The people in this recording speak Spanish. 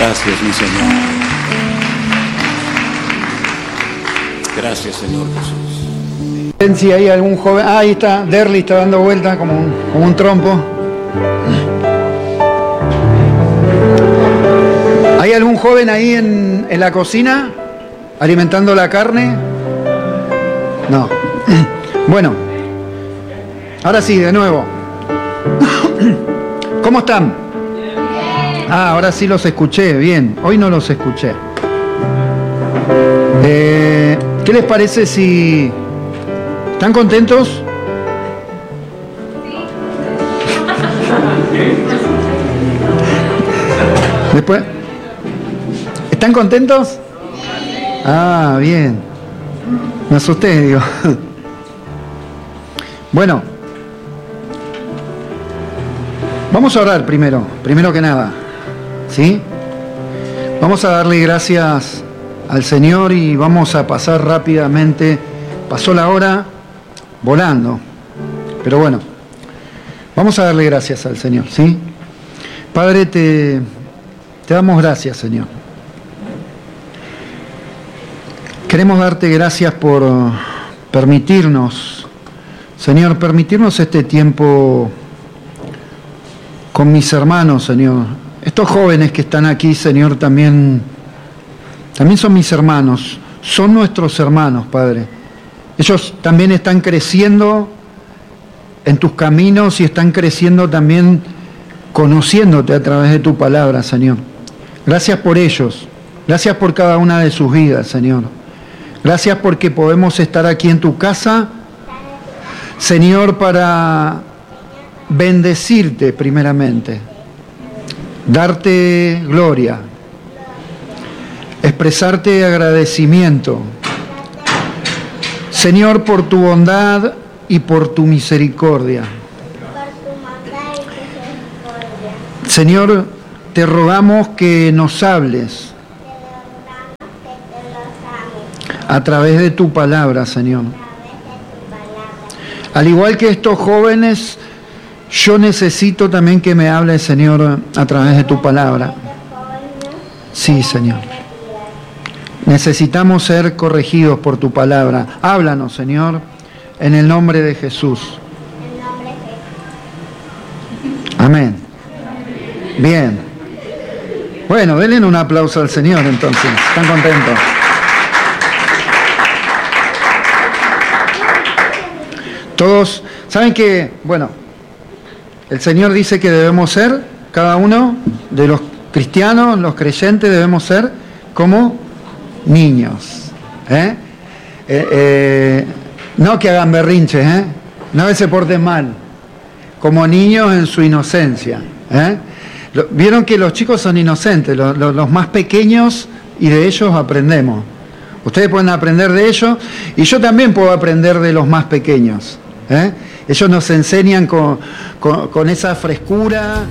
Gracias, mi Señor. Gracias, Señor Jesús. Si hay algún joven... ahí está, Derly está dando vuelta como un trompo. ¿Hay algún joven ahí en la cocina alimentando la carne? No. Bueno, ahora sí, de nuevo. ¿Cómo están? Ah, ahora sí los escuché, bien. Hoy no los escuché. ¿Qué les parece si... ¿Están contentos? Después... ¿Están contentos? Ah, bien. Me asusté, digo. Bueno. Vamos a orar primero que nada. ¿Sí? Vamos a darle gracias al Señor y vamos a pasar rápidamente. Pasó la hora volando. Pero bueno, vamos a darle gracias al Señor, ¿sí? Padre, te damos gracias, Señor. Queremos darte gracias por permitirnos, Señor, permitirnos este tiempo con mis hermanos, Señor. Estos jóvenes que están aquí, Señor, también son mis hermanos, son nuestros hermanos, Padre. Ellos también están creciendo en tus caminos y están creciendo también conociéndote a través de tu palabra, Señor. Gracias por ellos, gracias por cada una de sus vidas, Señor. Gracias porque podemos estar aquí en tu casa, Señor, para bendecirte primeramente, darte gloria, expresarte agradecimiento, Señor, por tu bondad y por tu misericordia. Señor, te rogamos que nos hables a través de tu palabra, Señor. Al igual que estos jóvenes, yo necesito también que me hables, Señor, a través de tu palabra. Sí, Señor. Necesitamos ser corregidos por tu palabra. Háblanos, Señor, en el nombre de Jesús. Amén. Bien. Bueno, denle un aplauso al Señor entonces. ¿Están contentos? Todos, ¿saben que, bueno, el Señor dice que debemos ser, cada uno de los cristianos, los creyentes, debemos ser como niños? No que hagan berrinches, no que se porten mal, como niños en su inocencia. Vieron que los chicos son inocentes, los más pequeños, y de ellos aprendemos. Ustedes pueden aprender de ellos, y yo también puedo aprender de los más pequeños. Ellos nos enseñan con esa frescura.